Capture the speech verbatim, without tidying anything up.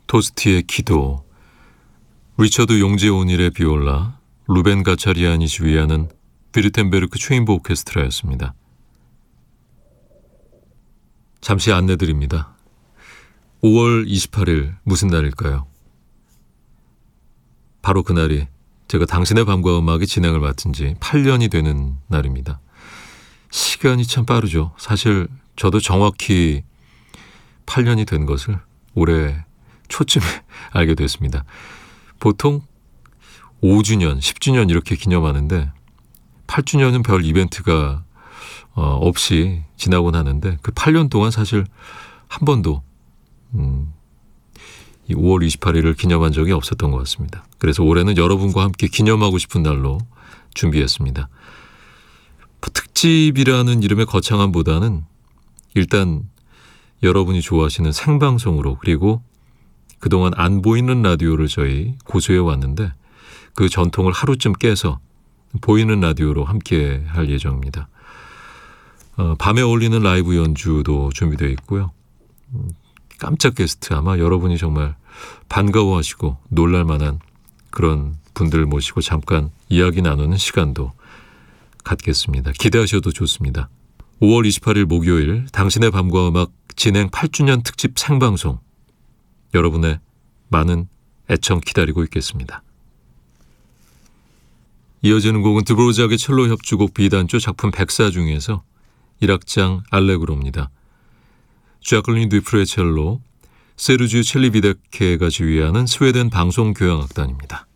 토스티의 기도, 리처드 용재 오닐의 비올라, 루벤 가차리안이 지휘하는 비르텐베르크 체인버 오케스트라였습니다. 잠시 안내드립니다. 오월 이십팔일 무슨 날일까요? 바로 그날이 제가 당신의 밤과 음악이 진행을 맡은 지 팔 년이 되는 날입니다. 시간이 참 빠르죠. 사실 저도 정확히 팔 년이 된 것을 올해 초쯤에 알게 됐습니다. 보통 오 주년, 십 주년 이렇게 기념하는데 팔 주년은 별 이벤트가 어, 없이 지나곤 하는데 그 팔 년 동안 사실 한 번도 음, 이 오월 이십팔일을 기념한 적이 없었던 것 같습니다. 그래서 올해는 여러분과 함께 기념하고 싶은 날로 준비했습니다. 뭐 특집이라는 이름의 거창함보다는 일단 여러분이 좋아하시는 생방송으로, 그리고 그동안 안 보이는 라디오를 저희 고수해 왔는데 그 전통을 하루쯤 깨서 보이는 라디오로 함께 할 예정입니다. 어, 밤에 어울리는 라이브 연주도 준비되어 있고요. 음, 깜짝 게스트, 아마 여러분이 정말 반가워하시고 놀랄만한 그런 분들 모시고 잠깐 이야기 나누는 시간도 갖겠습니다. 기대하셔도 좋습니다. 오월 이십팔일 목요일 당신의 밤과 음악 진행 팔 주년 특집 생방송, 여러분의 많은 애청 기다리고 있겠습니다. 이어지는 곡은 드보르작의 첼로 협주곡 비단조 작품 백사 중에서 일 악장 알레그로입니다. ዣ클린 뒤프레 첼로, 세르지오 첼리비데케가 지휘하는 스웨덴 방송교향악단입니다.